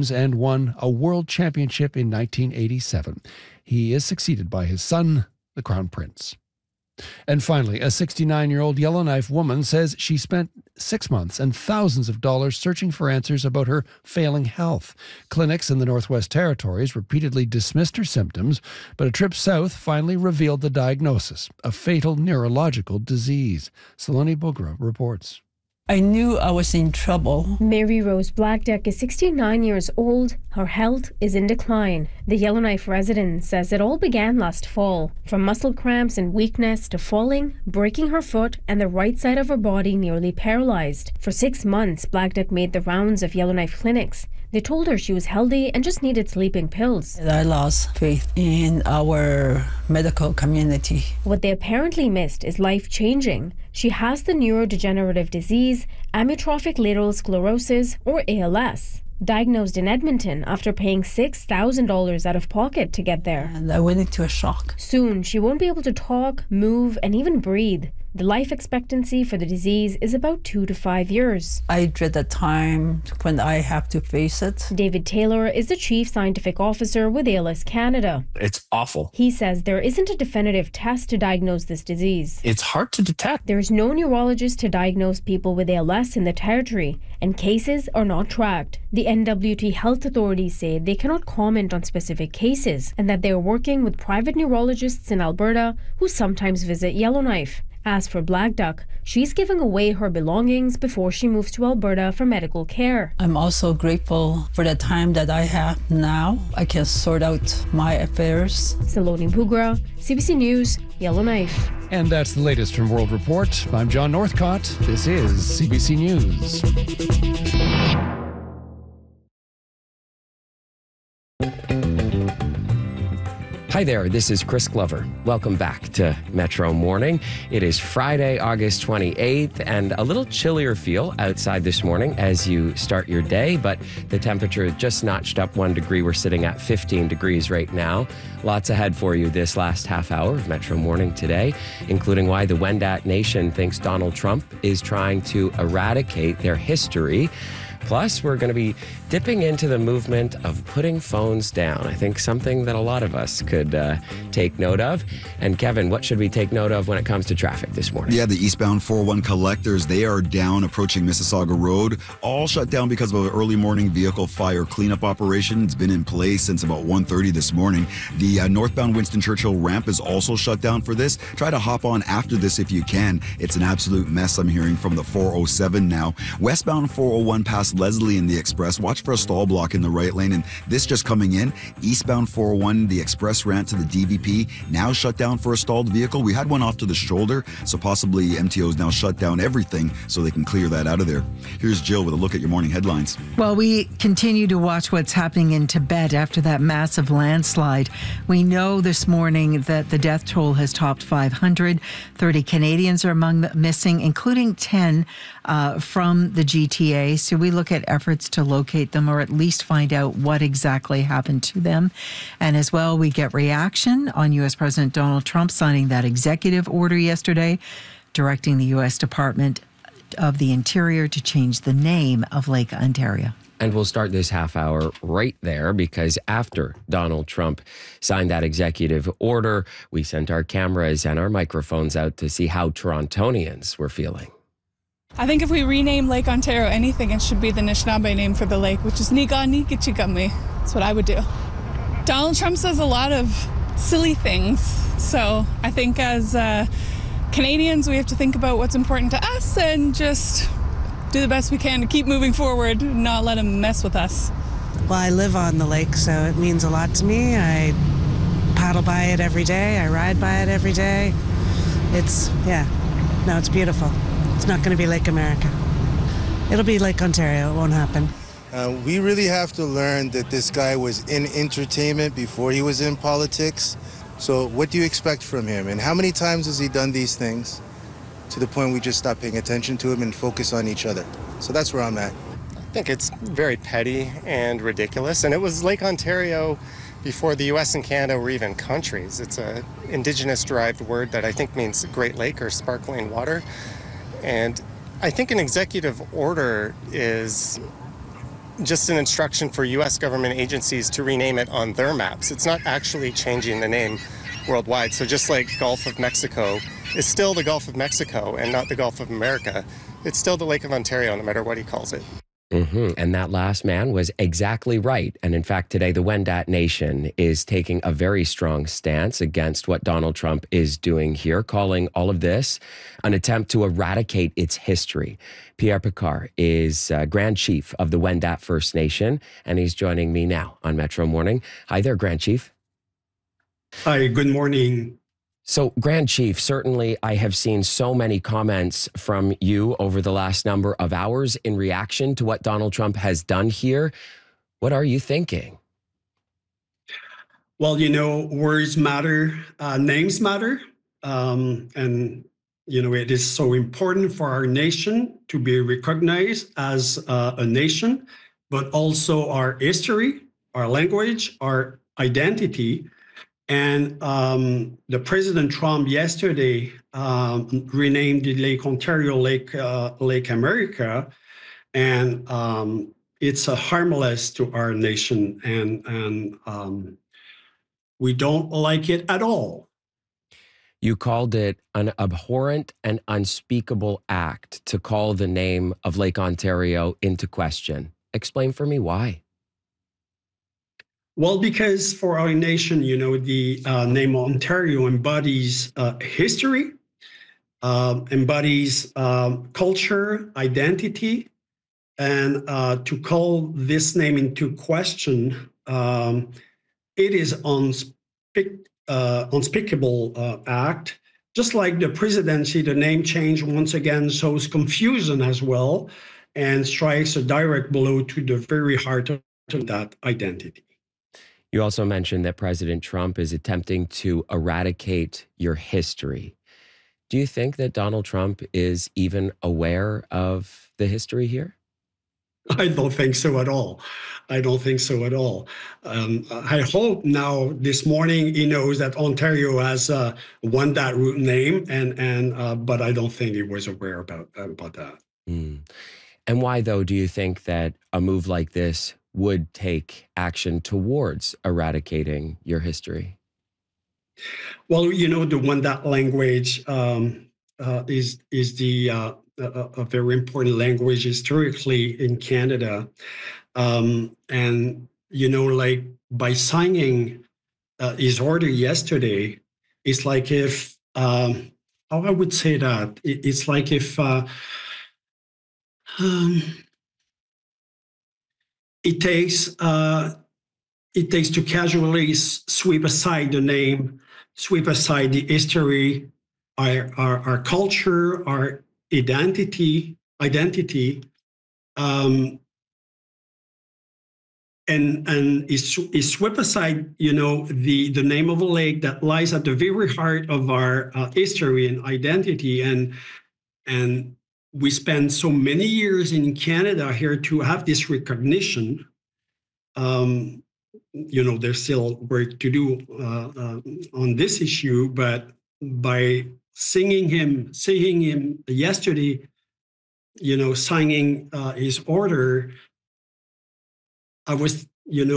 Games and won a world championship in 1987. He is succeeded by his son, the Crown Prince. And finally, a 69-year-old Yellowknife woman says she spent 6 months and thousands of dollars searching for answers about her failing health. Clinics in the Northwest Territories repeatedly dismissed her symptoms, but a trip south finally revealed the diagnosis, a fatal neurological disease. Saloni Bogra reports. I knew I was in trouble. Mary Rose Blackduck is 69 years old. Her health is in decline. The Yellowknife resident says it all began last fall. From muscle cramps and weakness to falling, breaking her foot, and the right side of her body nearly paralyzed. For 6 months, Blackduck made the rounds of Yellowknife clinics. They told her she was healthy and just needed sleeping pills. I lost faith in our medical community. What they apparently missed is life-changing. She has the neurodegenerative disease, amyotrophic lateral sclerosis, or ALS. Diagnosed in Edmonton after paying $6,000 out of pocket to get there. And I went into a shock. Soon, she won't be able to talk, move, and even breathe. The life expectancy for the disease is about 2 to 5 years. I dread the time when I have to face it. David Taylor is the Chief Scientific Officer with ALS Canada. It's awful. He says there isn't a definitive test to diagnose this disease. It's hard to detect. There's no neurologist to diagnose people with ALS in the territory, and cases are not tracked. The NWT health authorities say they cannot comment on specific cases and that they are working with private neurologists in Alberta who sometimes visit Yellowknife. As for Blackduck, she's giving away her belongings before she moves to Alberta for medical care. I'm also grateful for the time that I have now. I can sort out my affairs. Saloni Bogra, CBC News, Yellowknife. And that's the latest from World Report. I'm John Northcott. This is CBC News. Hi there, this is Chris Glover. Welcome back to Metro Morning. It is Friday, August 28th, and a little chillier feel outside this morning as you start your day, but the temperature just notched up 1 degree. We're sitting at 15 degrees right now. Lots ahead for you this last half hour of Metro Morning today, including why the Wendat Nation thinks Donald Trump is trying to eradicate their history. Plus, we're going to be dipping into the movement of putting phones down. I think something that a lot of us could take note of. And Kevin, what should we take note of when it comes to traffic this morning? Yeah, the eastbound 401 collectors, they are down approaching Mississauga Road. All shut down because of an early morning vehicle fire cleanup operation. It's been in place since about 1:30 this morning. The northbound Winston Churchill ramp is also shut down for this. Try to hop on after this if you can. It's an absolute mess, I'm hearing, from the 407 now. Westbound 401 past Leslie in the Express. Watch for a stall block in the right lane, and this just coming in. Eastbound 401, the Express rant to the DVP, now shut down for a stalled vehicle. We had one off to the shoulder, so possibly MTO's now shut down everything so they can clear that out of there. Here's Jill with a look at your morning headlines. Well, we continue to watch what's happening in Tibet after that massive landslide. We know this morning that the death toll has topped 500. 30 Canadians are among the missing, including 10 from the GTA. So we look at efforts to locate them or at least find out what exactly happened to them. And as well, we get reaction on U.S. President Donald Trump signing that executive order yesterday, directing the U.S. Department of the Interior to change the name of Lake Ontario. And we'll start this half hour right there because after Donald Trump signed that executive order, we sent our cameras and our microphones out to see how Torontonians were feeling. I think if we rename Lake Ontario anything, it should be the Anishinaabe name for the lake, which is Niiganikichigami. That's what I would do. Donald Trump says a lot of silly things. So I think as Canadians, we have to think about what's important to us and just do the best we can to keep moving forward and not let him mess with us. Well, I live on the lake, so it means a lot to me. I paddle by it every day. I ride by it every day. It's beautiful. It's not going to be Lake America. It'll be Lake Ontario. It won't happen. We really have to learn that this guy was in entertainment before he was in politics. So what do you expect from him? And how many times has he done these things to the point we just stop paying attention to him and focus on each other? So that's where I'm at. I think it's very petty and ridiculous. And it was Lake Ontario before the U.S. and Canada were even countries. It's an Indigenous-derived word that I think means Great Lake or sparkling water. And I think an executive order is just an instruction for U.S. government agencies to rename it on their maps. It's not actually changing the name worldwide. So just like Gulf of Mexico is still the Gulf of Mexico and not the Gulf of America, it's still the Lake of Ontario, no matter what he calls it. And that last man was exactly right. And in fact, today, the Wendat Nation is taking a very strong stance against what Donald Trump is doing here, calling all of this an attempt to eradicate its history. Pierre Picard is Grand Chief of the Wendat First Nation, and he's joining me now on Metro Morning. Hi there, Grand Chief. Hi, good morning. So, Grand Chief, certainly I have seen so many comments from you over the last number of hours in reaction to what Donald Trump has done here. What are you thinking? Well, words matter, names matter. And, it is so important for our nation to be recognized as a nation, but also our history, our language, our identity. And the President Trump yesterday renamed the Lake Ontario Lake America, and it's harmless to our nation, and we don't like it at all. You called it an abhorrent and unspeakable act to call the name of Lake Ontario into question. Explain for me why. Well, because for our nation, the name Ontario embodies history, embodies culture, identity, and to call this name into question, it is unspeakable act. Just like the presidency, the name change once again shows confusion as well and strikes a direct blow to the very heart of that identity. You also mentioned that President Trump is attempting to eradicate your history. Do you think that Donald Trump is even aware of the history here? I don't think so at all. I don't think so at all. I hope now this morning he knows that Ontario has won that root name, but I don't think he was aware about that. And why, though, do you think that a move like this would take action towards eradicating your history? Well, the Wendat language is a very important language historically in Canada. And, like by signing his order yesterday, it's like if, how I would say that, it's like if it takes to casually sweep aside the name, sweep aside the history, our culture, our identity, and is swept aside, the name of a lake that lies at the very heart of our history and identity, and we spend so many years in Canada here to have this recognition. There's still work to do on this issue, but by seeing him yesterday, signing his order, I was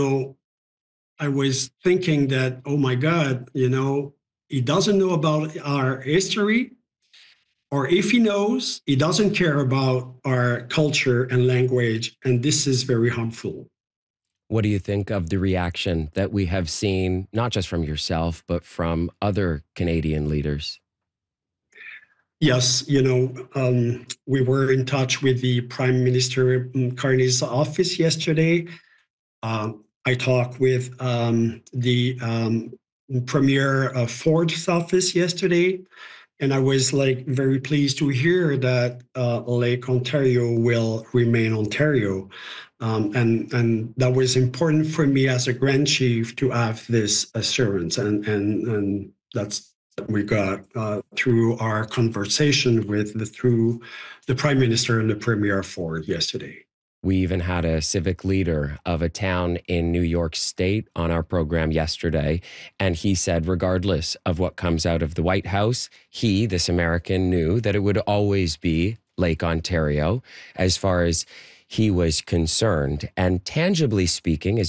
thinking that, oh my God, he doesn't know about our history. Or if he knows, he doesn't care about our culture and language, and this is very harmful. What do you think of the reaction that we have seen, not just from yourself, but from other Canadian leaders? Yes, we were in touch with the Prime Minister Carney's office yesterday. I talked with the Premier Ford's office yesterday. And I was very pleased to hear that Lake Ontario will remain Ontario. And that was important for me as a Grand Chief to have this assurance. And that's what we got through our conversation through the Prime Minister and the Premier Ford yesterday. We even had a civic leader of a town in New York State on our program yesterday, and he said, regardless of what comes out of the White House, he, this American, knew that it would always be Lake Ontario. As far as he was concerned. And tangibly speaking, as